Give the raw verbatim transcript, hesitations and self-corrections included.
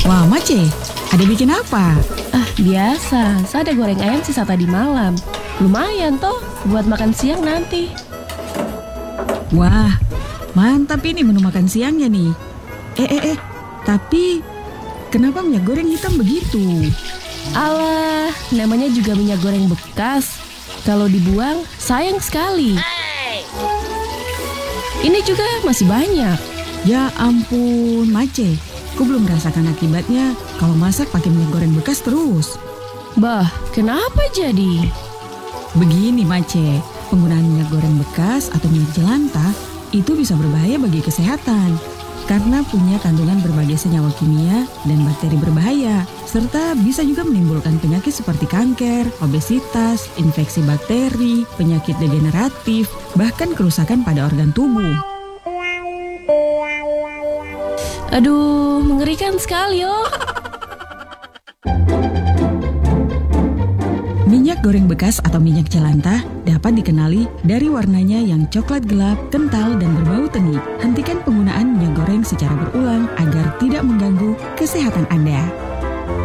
Wah, Mace, ada bikin apa? Ah, biasa. Saya ada goreng ayam sisa tadi malam. Lumayan toh buat makan siang nanti. Wah, mantap ini menu makan siangnya nih. Eh, eh, eh, tapi kenapa minyak goreng hitam begitu? Alah, namanya juga minyak goreng bekas. Kalau dibuang, sayang sekali. Ini juga masih banyak. Ya ampun, Mace. Aku belum merasakan akibatnya kalau masak pakai minyak goreng bekas terus. Bah, kenapa jadi? Begini, Mace. Penggunaan minyak goreng bekas atau minyak jelantah itu bisa berbahaya bagi kesehatan. Karena punya kandungan berbagai senyawa kimia dan bakteri berbahaya. Serta bisa juga menimbulkan penyakit seperti kanker, obesitas, infeksi bakteri, penyakit degeneratif, bahkan kerusakan pada organ tubuh. Aduh, mengerikan sekali oh. Minyak goreng bekas atau minyak jelantah dapat dikenali dari warnanya yang coklat gelap, kental, dan berbau tengi. Hentikan penggunaan minyak goreng secara berulang agar tidak mengganggu kesehatan Anda.